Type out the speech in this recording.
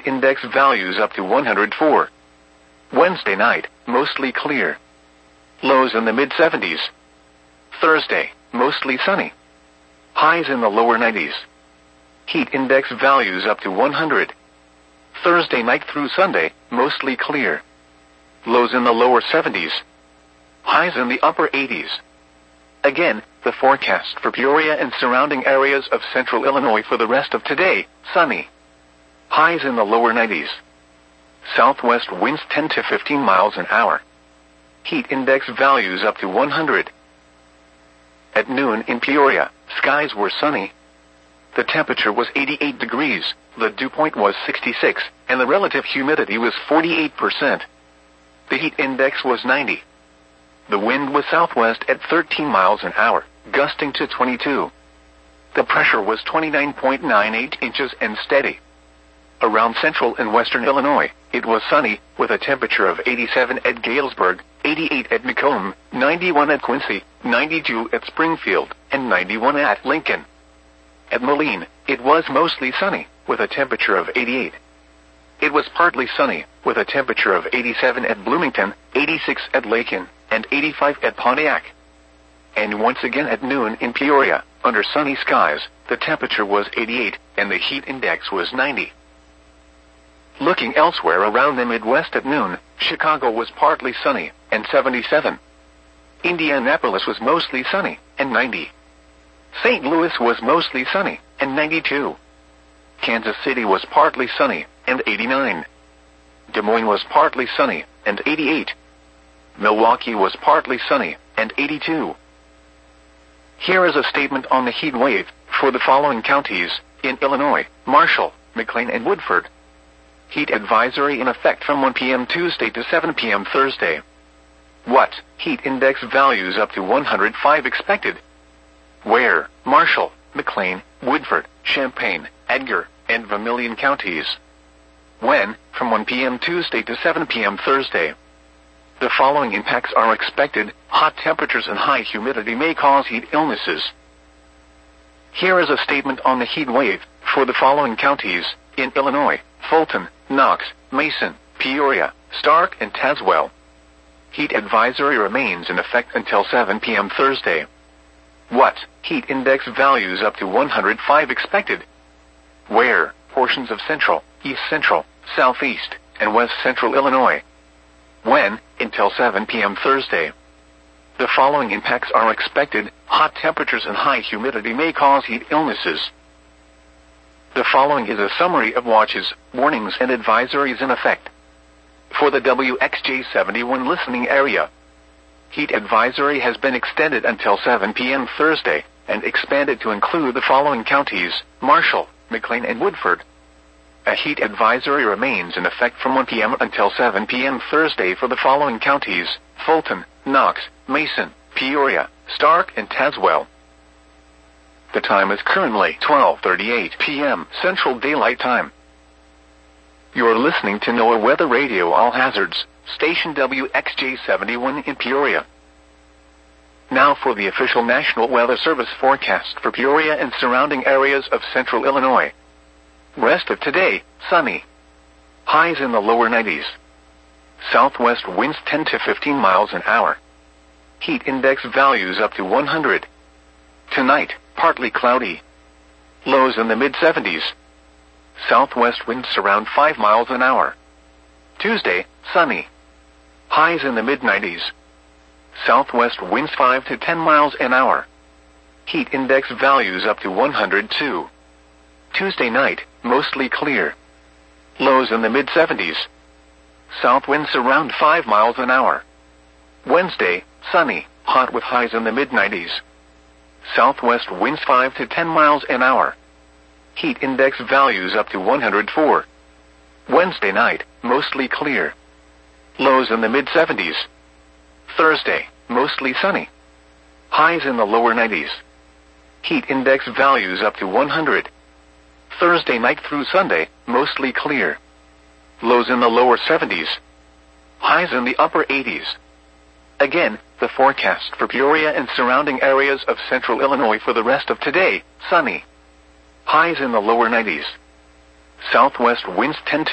index values up to 104. Wednesday night, mostly clear. Lows in the mid-70s. Thursday, mostly sunny. Highs in the lower 90s. Heat index values up to 100. Thursday night through Sunday, mostly clear. Lows in the lower 70s. Highs in the upper 80s. Again, the forecast for Peoria and surrounding areas of central Illinois for the rest of today, sunny. Highs in the lower 90s. Southwest winds 10 to 15 miles an hour. Heat index values up to 100. At noon in Peoria, skies were sunny. The temperature was 88 degrees, the dew point was 66, and the relative humidity was 48%. The heat index was 90. The wind was southwest at 13 miles an hour, gusting to 22. The pressure was 29.98 inches and steady. Around central and western Illinois, it was sunny, with a temperature of 87 at Galesburg, 88 at Macomb, 91 at Quincy, 92 at Springfield, and 91 at Lincoln. At Moline, it was mostly sunny, with a temperature of 88. It was partly sunny, with a temperature of 87 at Bloomington, 86 at Lakin, and 85 at Pontiac. And once again at noon in Peoria, under sunny skies, the temperature was 88, and the heat index was 90. Looking elsewhere around the Midwest at noon, Chicago was partly sunny, and 77. Indianapolis was mostly sunny, and 90. St. Louis was mostly sunny, and 92. Kansas City was partly sunny, and 89. Des Moines was partly sunny, and 88. Milwaukee was partly sunny, and 82. Here is a statement on the heat wave for the following counties in Illinois: Marshall, McLean, and Woodford. Heat advisory in effect from 1 p.m. Tuesday to 7 p.m. Thursday. What? Heat index values up to 105 expected. Where? Marshall, McLean, Woodford, Champaign, Edgar, and Vermilion counties. When? From 1 p.m. Tuesday to 7 p.m. Thursday. The following impacts are expected. Hot temperatures and high humidity may cause heat illnesses. Here is a statement on the heat wave for the following counties in Illinois: Fulton, Knox, Mason, Peoria, Stark, and Tazewell. Heat advisory remains in effect until 7 p.m. Thursday. What? Heat index values up to 105 expected. Where? Portions of central, east central, southeast, and west central Illinois. When? Until 7 p.m. Thursday. The following impacts are expected. Hot temperatures and high humidity may cause heat illnesses. The following is a summary of watches, warnings, and advisories in effect. For the WXJ71 listening area, heat advisory has been extended until 7 p.m. Thursday, and expanded to include the following counties: Marshall, McLean, and Woodford. A heat advisory remains in effect from 1 p.m. until 7 p.m. Thursday for the following counties: Fulton, Knox, Mason, Peoria, Stark, and Tazewell. The time is currently 12:38 p.m. Central Daylight Time. You're listening to NOAA Weather Radio All Hazards, station WXJ71 in Peoria. Now for the official National Weather Service forecast for Peoria and surrounding areas of central Illinois. Rest of today, sunny. Highs in the lower 90s. Southwest winds 10 to 15 miles an hour. Heat index values up to 100. Tonight, partly cloudy. Lows in the mid-70s. Southwest winds around 5 miles an hour. Tuesday, sunny. Highs in the mid-90s. Southwest winds 5 to 10 miles an hour. Heat index values up to 102. Tuesday night, mostly clear. Lows in the mid-70s. South winds around 5 miles an hour. Wednesday, sunny, hot with highs in the mid-90s. Southwest winds 5 to 10 miles an hour. Heat index values up to 104. Wednesday night, mostly clear. Lows in the mid-70s. Thursday, mostly sunny. Highs in the lower 90s. Heat index values up to 100. Thursday night through Sunday, mostly clear. Lows in the lower 70s. Highs in the upper 80s. Again, the forecast for Peoria and surrounding areas of central Illinois for the rest of today, sunny. Highs in the lower 90s. Southwest winds 10 to